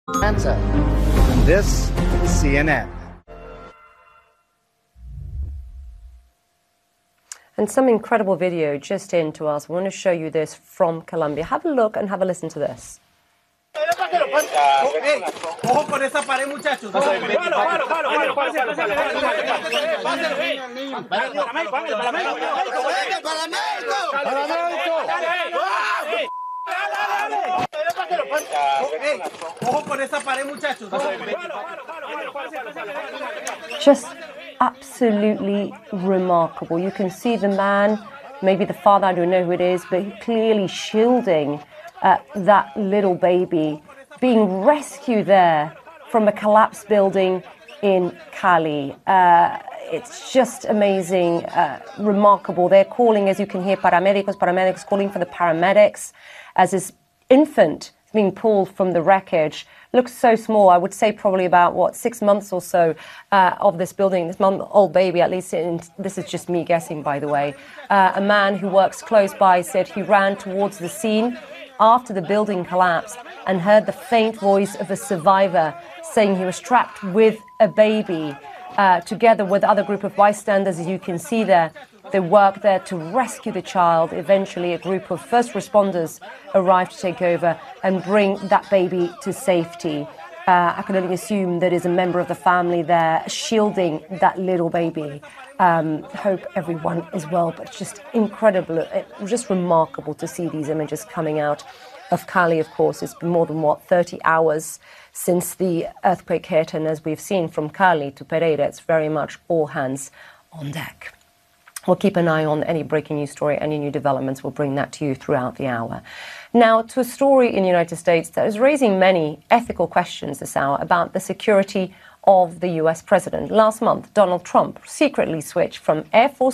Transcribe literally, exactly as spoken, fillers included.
Answer. And this is C N N. And some incredible video just in to us. We want to show you this from Colombia. Have a look and have a listen to this. Ojo con esa pared, muchachos. Just absolutely remarkable. You can see the man, maybe the father, I don't know who it is, but clearly shielding uh, that little baby, being rescued there from a collapsed building in Cali. Uh, it's just amazing, uh, remarkable. They're calling, as you can hear, paramedicos, paramedics calling for the paramedics as this infant is being pulled from the wreckage. Looks so small. I would say probably about, what, six months or so uh, of this building, this month-old baby, at least, in, this is just me guessing, by the way. Uh, a man who works close by said he ran towards the scene after the building collapsed and heard the faint voice of a survivor saying he was trapped with a baby, uh, together with other group of bystanders, as you can see there. They worked there to rescue the child. Eventually, a group of first responders arrived to take over and bring that baby to safety. Uh, I can only assume that is a member of the family there shielding that little baby. Um, hope everyone is well, but it's just incredible. It was just remarkable to see these images coming out of Cali, of course. It's been more than, what, thirty hours since the earthquake hit. And as we've seen from Cali to Pereira, it's very much all hands on deck. We'll keep an eye on any breaking news story, any new developments. We'll bring that to you throughout the hour. Now, to a story in the United States that is raising many ethical questions this hour about the security of the U S president. Last month, Donald Trump secretly switched from Air Force